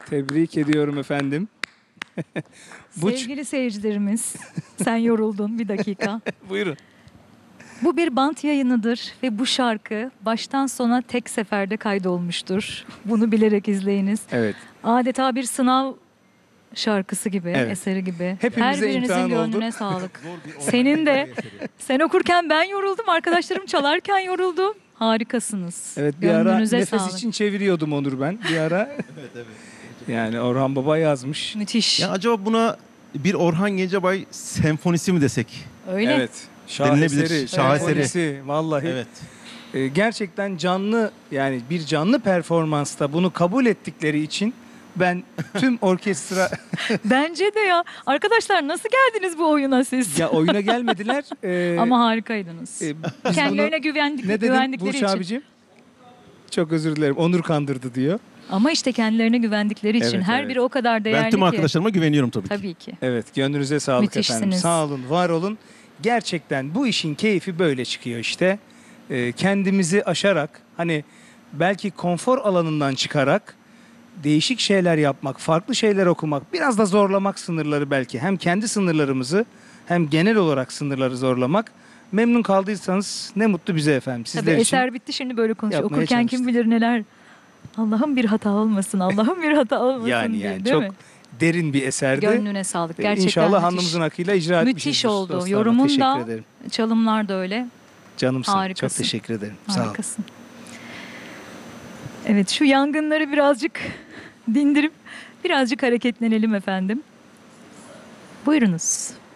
Tebrik ediyorum efendim. Sevgili seyircilerimiz, sen yoruldun bir dakika. Buyurun. Bu bir bant yayınıdır ve bu şarkı baştan sona tek seferde kaydolmuştur. Bunu bilerek izleyiniz. Evet. Adeta bir sınav şarkısı gibi, Evet. eseri gibi. Hepimize Her birinizin imtihan oldu. gönlüne sağlık. Senin de. Sen okurken ben yoruldum, arkadaşlarım çalarken yoruldum. Harikasınız. Evet, bir ara Gönlünüze nefes sağlık. için çeviriyordum Onur ben. Bir ara. Yani Orhan Baba yazmış. Müthiş. Ya acaba buna bir Orhan Gencebay senfonisi mi desek? Öyle. Evet. Denilebilir, şaheseri. senfonisi, vallahi. Evet. Gerçekten canlı, yani bir canlı performansta bunu kabul ettikleri için ben tüm orkestra Bence de ya. Arkadaşlar nasıl geldiniz bu oyuna siz? ya oyuna gelmediler. Ama harikaydınız. Biz Kendilerine bunu, ne dedim güvendikleri Burç için. abicim? Çok özür dilerim. Onur kandırdı diyor. Ama işte kendilerine güvendikleri için. Evet, Her evet. biri o kadar değerli Ben tüm ki. arkadaşlarıma güveniyorum tabii ki. Tabii ki. Evet, gönlünüze sağlık Müthişsiniz. efendim. Sağ olun, var olun. Gerçekten bu işin keyfi böyle çıkıyor işte. Kendimizi aşarak, hani belki konfor alanından çıkarak değişik şeyler yapmak, farklı şeyler okumak, biraz da zorlamak sınırları belki. Hem kendi sınırlarımızı hem genel olarak sınırları zorlamak. Memnun kaldıysanız ne mutlu bize efendim. Sizler Tabii için. eser bitti şimdi böyle konuşuyor. yapmaya Okurken kim çalıştık. bilir neler. Allah'ım bir hata olmasın, Allah'ım bir hata olmasın Yani diye, değil çok mi? derin bir eserdi. Gönlüne sağlık. Gerçekten İnşallah müthiş. alnımızın akıyla icra etmişiz. Müthiş oldu. dostlarla. Yorumun Teşekkür da, ederim. çalımlar da öyle. Canımsın. Harikasın. Çok teşekkür ederim. Sağ ol. Harikasın. Evet, şu yangınları birazcık dindirip birazcık hareketlenelim efendim. Buyurunuz.